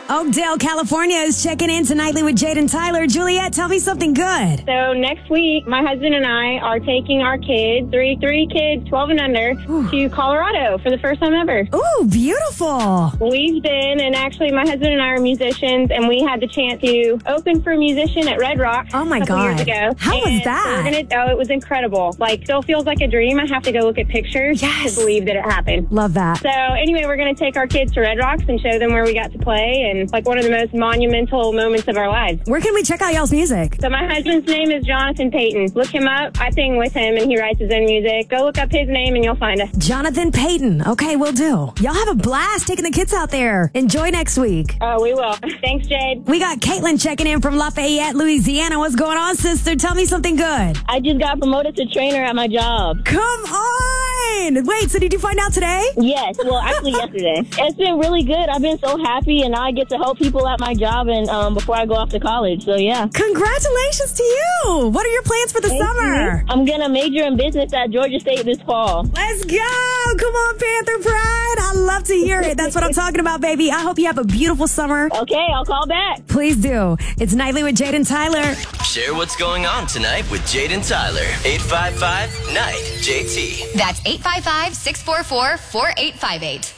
Oakdale, California is checking in nightly with Jade and Tyler. Juliet, tell me something good. So next week, my husband and I are taking our kids, three kids, 12 and under, to Colorado for the first time ever. Ooh, beautiful. We've been, and actually my husband and I are musicians, and we had the chance to open for a musician at Red Rock Oh my a couple years God. ago. How was And that? it was incredible. Like, still feels like a dream. I have to go look at pictures Yes. to believe that it happened. Love that. So anyway, we're going to take our kids to Red Rocks and show them where we got to play, and like one of the most monumental moments of our lives. Where can we check out y'all's music? So my husband's name is Jonathan Payton. Look him up. I sing with him, and he writes his own music. Go look up his name, and you'll find us. Jonathan Payton. Okay, we'll do. Y'all have a blast taking the kids out there. Enjoy next week. Oh, we will. Thanks, Jade. We got Caitlin checking in from Lafayette, Louisiana. What's going on, sister? Tell me something good. I just got promoted to trainer at my job. Come on! Wait, so did you find out today? Yes, well, actually yesterday. It's been really good. I've been so happy, and now I get to help people at my job and before I go off to college. So, yeah. Congratulations to you! What are your plans for the summer? I'm going to major in business at Georgia State this fall. Let's go! Come on, Panther Pride! I love to hear it. That's what I'm talking about, baby. I hope you have a beautiful summer. Okay, I'll call back. Please do. It's Nightly with Jade and Tyler. Share what's going on tonight with Jade and Tyler. 855-NIGHT. That's 855-644-4858.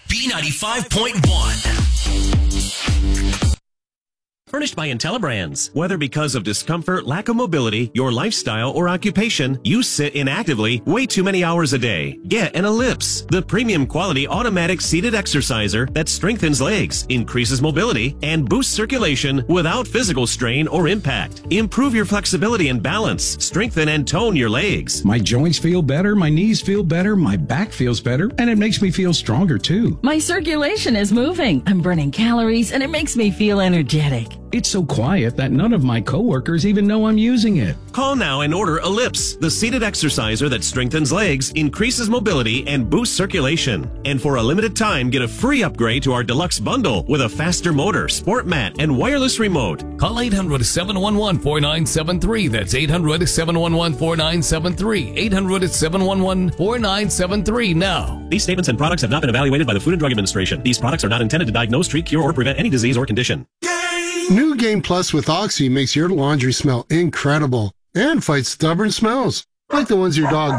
B95.1. Furnished by IntelliBrands. Whether because of discomfort, lack of mobility, your lifestyle, or occupation, you sit inactively way too many hours a day. Get an Ellipse, the premium quality automatic seated exerciser that strengthens legs, increases mobility, and boosts circulation without physical strain or impact. Improve your flexibility and balance. Strengthen and tone your legs. My joints feel better, my knees feel better, my back feels better, and it makes me feel stronger too. My circulation is moving. I'm burning calories, and it makes me feel energetic. It's so quiet that none of my coworkers even know I'm using it. Call now and order Ellipse, the seated exerciser that strengthens legs, increases mobility, and boosts circulation. And for a limited time, get a free upgrade to our deluxe bundle with a faster motor, sport mat, and wireless remote. Call 800-711-4973. That's 800-711-4973. 800-711-4973 now. These statements and products have not been evaluated by the Food and Drug Administration. These products are not intended to diagnose, treat, cure, or prevent any disease or condition. New Game Plus with Oxy makes your laundry smell incredible and fights stubborn smells, like the ones your dog